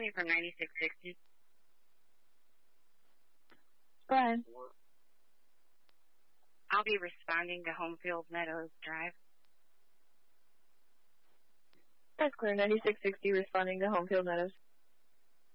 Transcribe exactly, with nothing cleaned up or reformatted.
Connie from ninety-six sixty. Brian. I'll be responding to Homefield Meadows Drive. That's clear. ninety-six sixty responding to Homefield Meadows.